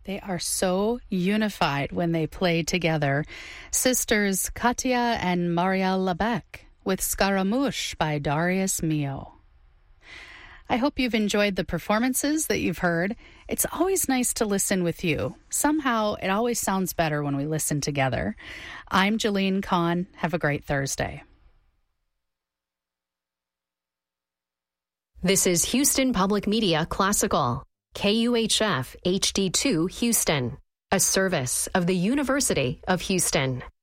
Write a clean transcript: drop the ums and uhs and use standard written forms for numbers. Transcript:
They are so unified when they play together. Sisters Katia and Marielle Lebec with Scaramouche by Darius Milhaud. I hope you've enjoyed the performances that you've heard. It's always nice to listen with you. Somehow, it always sounds better when we listen together. I'm Jolene Kahn. Have a great Thursday. This is Houston Public Media Classical, KUHF HD2 Houston, a service of the University of Houston.